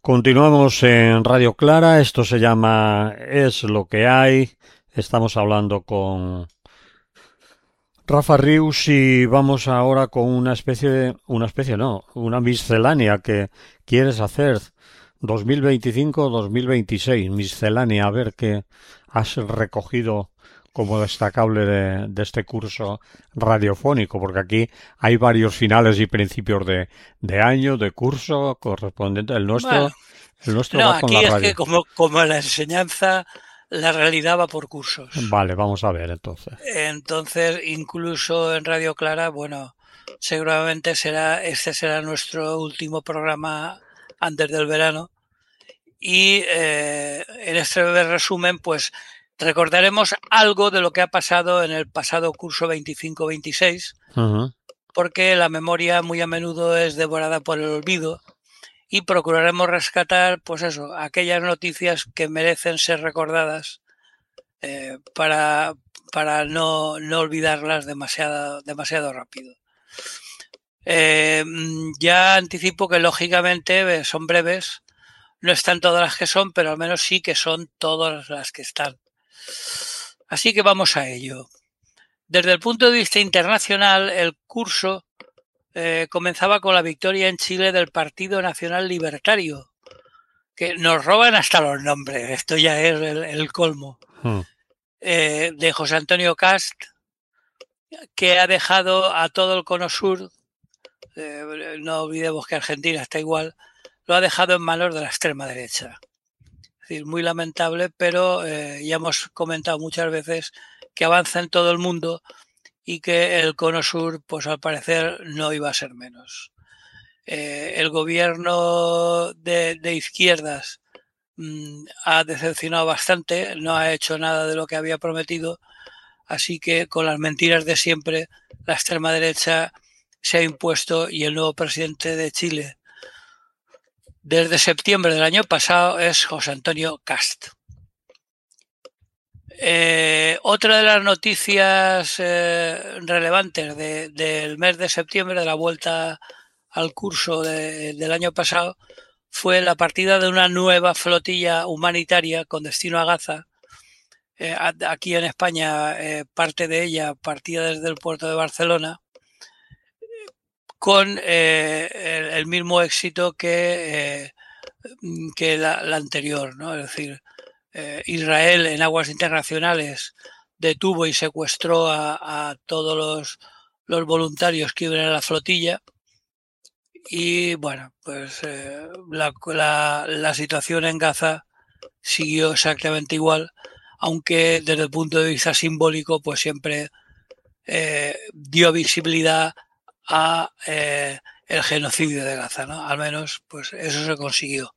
Continuamos en Radio Clara, esto se llama Es lo que hay. Estamos hablando con Rafa Rius y vamos ahora con una miscelánea que quieres hacer 2025-2026, miscelánea, a ver qué has recogido como destacable de este curso radiofónico, porque aquí hay varios finales y principios de año, de curso correspondiente. Bueno, El nuestro no, va con la aquí es que radio. como la enseñanza, la realidad va por cursos. Vale, vamos a ver entonces. Entonces, incluso en Radio Clara, bueno, seguramente este será nuestro último programa antes del verano. Y en este breve resumen, pues recordaremos algo de lo que ha pasado en el pasado curso 25-26, Ujú. porque la memoria muy a menudo es devorada por el olvido y procuraremos rescatar, pues eso, aquellas noticias que merecen ser recordadas eh, para, para no olvidarlas demasiado rápido. Ya anticipo que lógicamente son breves, no están todas las que son, pero al menos sí que son todas las que están. Así que vamos a ello. Desde el punto de vista internacional, el curso comenzaba con la victoria en Chile del Partido Nacional Libertario, que nos roban hasta los nombres, esto ya es el colmo, Mm. de José Antonio Cast, que ha dejado a todo el cono sur, no olvidemos que Argentina está igual, lo ha dejado en manos de la extrema derecha. Es decir, muy lamentable, pero ya hemos comentado muchas veces que avanza en todo el mundo y que el cono sur, pues al parecer, no iba a ser menos. El gobierno de izquierdas ha decepcionado bastante, no ha hecho nada de lo que había prometido, así que con las mentiras de siempre, la extrema derecha se ha impuesto y el nuevo presidente de Chile desde septiembre del año pasado es José Antonio Cast. Otra de las noticias relevantes del mes de septiembre, de la vuelta al curso del año pasado, fue la partida de una nueva flotilla humanitaria con destino a Gaza. Aquí en España, parte de ella partía desde el puerto de Barcelona con el mismo éxito que la anterior, ¿no? Es decir, Israel en aguas internacionales detuvo y secuestró a todos los voluntarios que iban en la flotilla y bueno, pues la situación en Gaza siguió exactamente igual, aunque desde el punto de vista simbólico pues siempre dio visibilidad a el genocidio de Gaza, ¿no? Al menos pues eso se consiguió.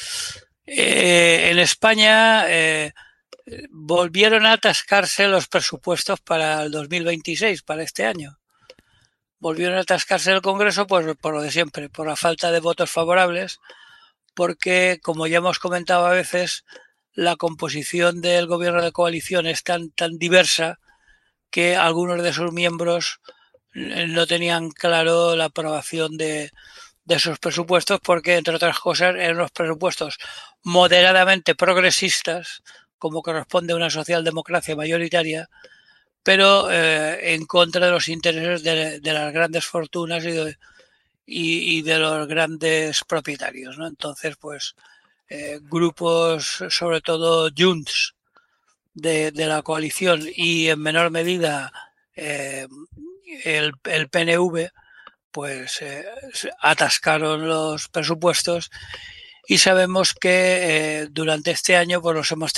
En España volvieron a atascarse los presupuestos para el 2026, para este año. Volvieron a atascarse el Congreso pues, por lo de siempre, por la falta de votos favorables, porque, como ya hemos comentado a veces, la composición del gobierno de coalición es tan diversa que algunos de sus miembros no tenían claro la aprobación de esos presupuestos porque, entre otras cosas, eran unos presupuestos moderadamente progresistas, como corresponde a una socialdemocracia mayoritaria, pero en contra de los intereses de las grandes fortunas y de los grandes propietarios, ¿no? Entonces, pues, grupos, sobre todo Junts, de la coalición y en menor medida eh, el PNV, pues atascaron los presupuestos y sabemos que durante este año pues los hemos